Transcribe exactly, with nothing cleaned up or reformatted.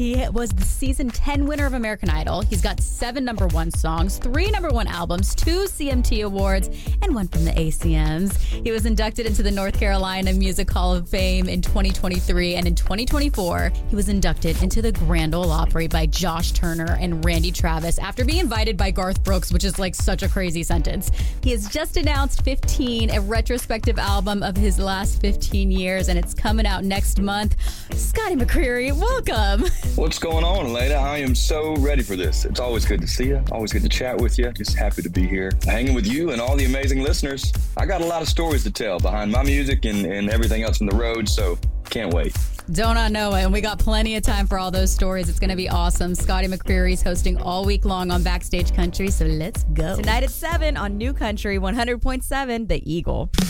He was the season ten winner of American Idol. He's got seven number one songs, three number one albums, two C M T awards, and one from the A C Ms. He was inducted into the North Carolina Music Hall of Fame in twenty twenty-three, and in twenty twenty-four, he was inducted into the Grand Ole Opry by Josh Turner and Randy Travis after being invited by Garth Brooks, which is like such a crazy sentence. He has just announced fifteen, a retrospective album of his last fifteen years, and it's coming out next month. Scotty McCreery, welcome. What's going on, Leda? I am so ready for this. It's always good to see you. Always good to chat with you. Just happy to be here, hanging with you and all the amazing listeners. I got a lot of stories to tell behind my music and, and everything else on the road, so can't wait. Don't I know it? And we got plenty of time for all those stories. It's going to be awesome. Scotty McCreery's hosting all week long on Backstage Country, so let's go. Tonight at seven on New Country one hundred point seven, The Eagle.